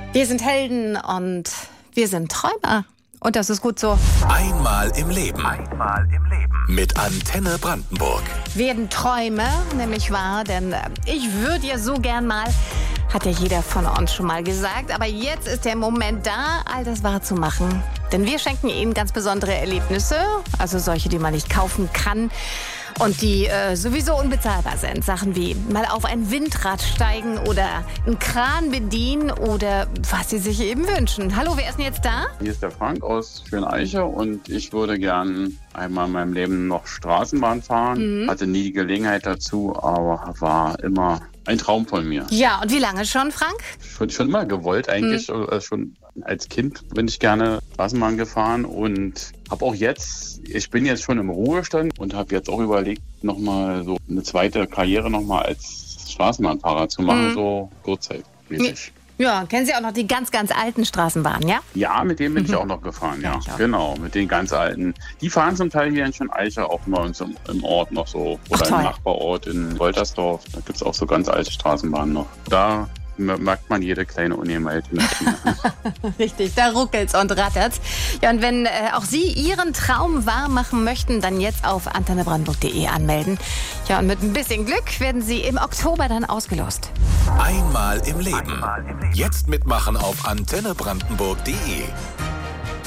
Wir sind Helden und wir sind Träumer. Und das ist gut so. Einmal im Leben. Mit Antenne Brandenburg. Werden Träume nämlich wahr, denn ich würde ja so gern mal, hat ja jeder von uns schon mal gesagt, aber jetzt ist der Moment da, all das wahrzumachen. Denn wir schenken Ihnen ganz besondere Erlebnisse, also solche, die man nicht kaufen kann und die sowieso unbezahlbar sind. Sachen wie mal auf ein Windrad steigen oder einen Kran bedienen oder was Sie sich eben wünschen. Hallo, wer ist denn jetzt da? Hier ist der Frank aus Schöneiche und ich würde gern einmal in meinem Leben noch Straßenbahn fahren. Hatte nie die Gelegenheit dazu, aber war immer ein Traum von mir. Ja, und wie lange schon, Frank? Schon immer gewollt eigentlich. Schon als Kind bin ich gerne Straßenbahn gefahren und habe auch jetzt, ich bin jetzt schon im Ruhestand und habe jetzt auch überlegt, nochmal so eine zweite Karriere nochmal als Straßenbahnfahrer zu machen, so kurzzeitmäßig. Ja, kennen Sie auch noch die ganz, ganz alten Straßenbahnen, ja? Ja, mit denen bin ich auch noch gefahren, ja. ich auch. Genau, mit den ganz alten. Die fahren zum Teil hier in Schöneiche auch bei uns im Ort noch so. Oder toll. im Nachbarort in Woltersdorf. Da gibt es auch so ganz alte Straßenbahnen noch. Da merkt man jede kleine Ungereimtheit in der Schiene. Richtig, da ruckelt's und rattert's. Ja, und wenn auch Sie Ihren Traum wahr machen möchten, dann jetzt auf antennebrandenburg.de anmelden. Ja, und mit ein bisschen Glück werden Sie im Oktober dann ausgelost. Einmal im Leben. Jetzt mitmachen auf antennebrandenburg.de.